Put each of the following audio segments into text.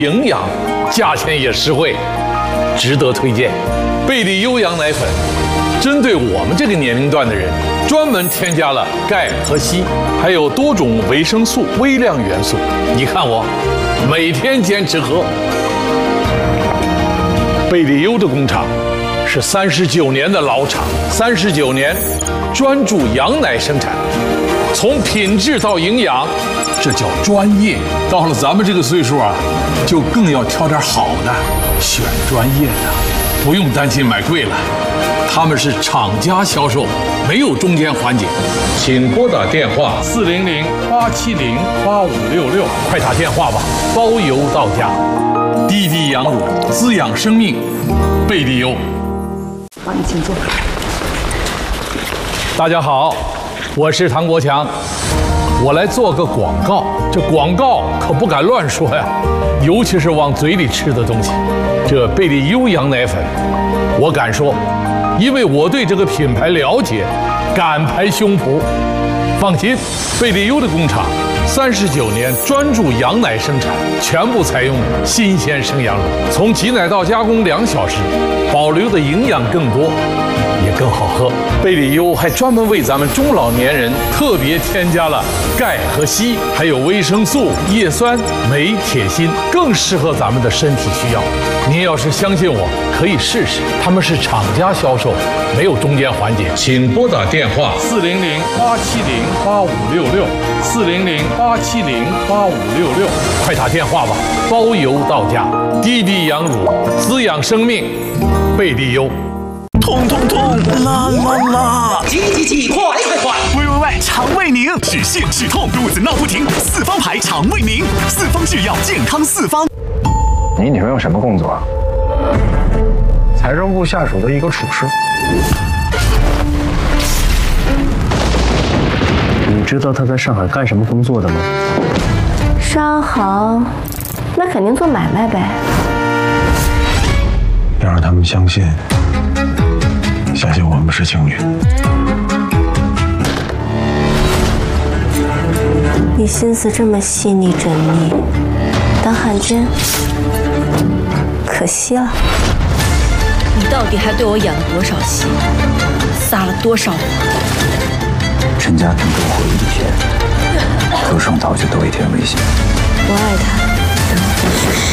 营养，价钱也实惠，值得推荐。贝利优羊奶粉，针对我们这个年龄段的人，专门添加了钙和硒，还有多种维生素、微量元素。你看我，每天坚持喝。贝利优的工厂是39年的老厂，39年专注羊奶生产，从品质到营养，这叫专业。到了咱们这个岁数啊，就更要挑点好的，选专业的，不用担心买贵了。他们是厂家销售，没有中间环节。请拨打电话400-870-8566，快打电话吧，包邮到家。滴滴羊乳，滋养生命，贝利优。 帮你请坐。 大家好，我是唐国强，我来做个广告。这广告可不敢乱说呀，尤其是往嘴里吃的东西。这贝利优羊奶粉，我敢说，因为我对这个品牌了解，敢拍胸脯。放心，贝利优的工厂39年专注羊奶生产，全部采用新鲜生羊乳，从挤奶到加工2小时，保留的营养更多，也更好喝。贝利优还专门为咱们中老年人特别添加了钙和硒，还有维生素、叶酸、镁、铁、锌，更适合咱们的身体需要。您要是相信我，可以试试。他们是厂家销售，没有中间环节。请拨打电话400-870-8566，400-870-8566，快打电话吧，包邮到家。滴滴羊乳，滋养生命，贝利优。 痛痛痛，啦啦啦！ 急，快！ 喂，肠胃宁，止泻止痛，肚子闹不停，四方牌肠胃宁，四方制药，健康四方。 你女朋友什么工作啊？财政部下属的一个厨师。你知道她在上海干什么工作的吗？ 商行，那肯定做买卖呗。 要让他们相信我们是情侣。 你心思这么细腻缜密，当汉奸可惜了。 你到底还对我演了多少戏，撒了多少谎？ 陈家平跟我回一天，周胜涛就多一天危险。 我爱他，等他去世。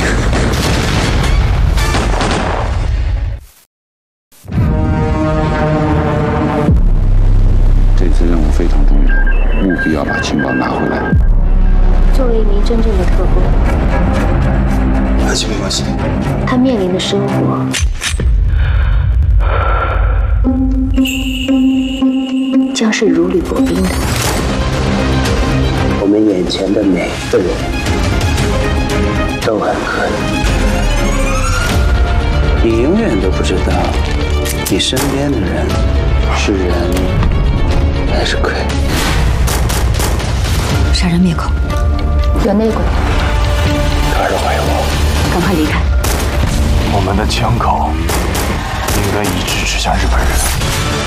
这次任务非常重要，务必要把情报拿回来。 作为一名真正的特工， 没关系。 他面临的生活将是如履薄冰的。 我们眼前的每个人都很可能，你永远都不知道你身边的人是人还是鬼。 杀人灭口， 有内鬼， 他是怀疑我， 赶快离开。 我们的枪口应该一致指向日本人。